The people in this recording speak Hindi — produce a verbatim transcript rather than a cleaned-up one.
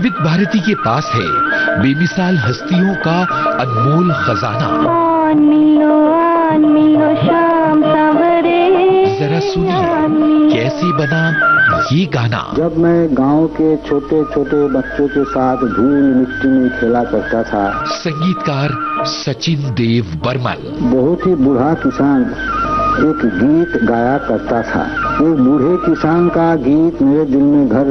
विविध भारती के पास है बेमिसाल हस्तियों का अनमोल खजाना। मिलो मिलो शाम सवरे, जरा सुनिए कैसे बना ये गाना। जब मैं गांव के छोटे छोटे बच्चों के साथ धूल मिट्टी में खेला करता था। संगीतकार सचिन देव बर्मन। बहुत ही बूढ़ा किसान एक गीत गाया करता था। एक बूढ़े किसान का गीत मेरे दिल में घर